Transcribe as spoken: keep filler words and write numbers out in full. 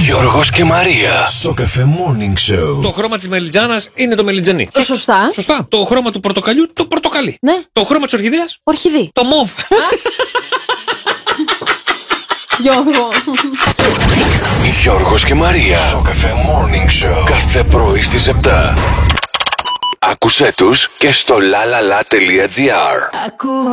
Γιώργος και Μαρία. Σοκαφέ Morning Show. Το χρώμα της μελιτζάνας είναι το μελιτζανί. Σωστά. Σωστά. Το χρώμα του πορτοκαλιού, το πορτοκαλί. Ναι. Το χρώμα της ορχιδέας, Ορχιδή. το μοβ. Γιώργο. Γιώργος και Μαρία. Σοκαφέ Morning Show. Κάθε πρωί στις επτά. Άκουσέ τους και στο lalala.gr.